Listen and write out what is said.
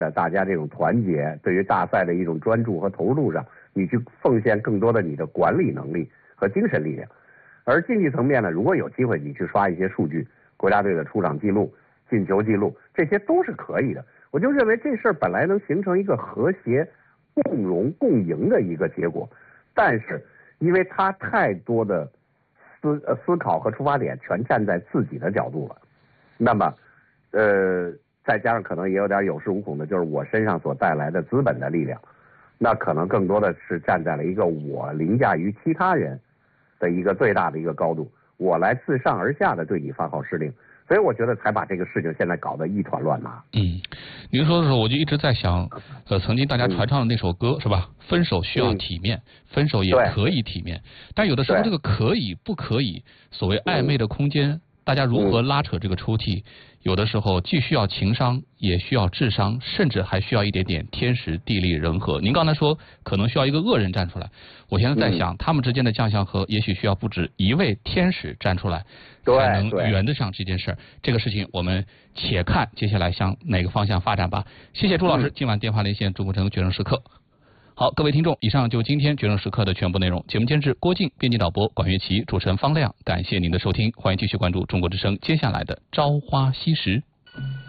大家这种团结，对于大赛的一种专注和投入上，你去奉献更多的你的管理能力和精神力量。而竞技层面呢，如果有机会你去刷一些数据，国家队的出场记录、进球记录，这些都是可以的。我就认为这事儿本来能形成一个和谐、共荣、共赢的一个结果，但是因为他太多的思考和出发点全站在自己的角度了，那么再加上可能也有点有恃无恐的，就是我身上所带来的资本的力量，那可能更多的是站在了一个我凌驾于其他人的一个最大的一个高度，我来自上而下的对你发号施令，所以我觉得才把这个事情现在搞得一团乱麻。 您说的时候我就一直在想，曾经大家传唱的那首歌是吧？分手需要体面，分手也可以体面，但有的时候这个可以不可以，所谓暧昧的空间，大家如何拉扯这个抽屉？有的时候既需要情商，也需要智商，甚至还需要一点点天时地利人和。您刚才说可能需要一个恶人站出来，我现在在想，他们之间的将相和也许需要不止一位天使站出来，才能圆得上这件事儿。这个事情我们且看接下来向哪个方向发展吧。谢谢朱老师，今晚电话连线中国城决胜时刻。好，各位听众，以上就今天决胜时刻的全部内容。节目监制郭靖，编辑导播管乐琪，主持人方亮。感谢您的收听，欢迎继续关注中国之声接下来的朝花夕拾。